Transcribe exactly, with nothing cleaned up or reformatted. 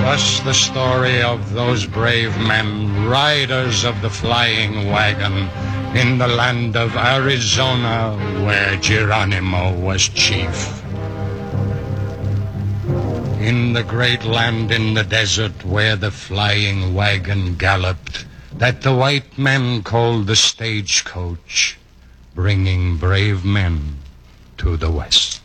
us the story of those brave men, riders of the flying wagon, in the land of Arizona, where Geronimo was chief. In the great land in the desert where the flying wagon galloped, that the white men called the stagecoach, bringing brave men to the West.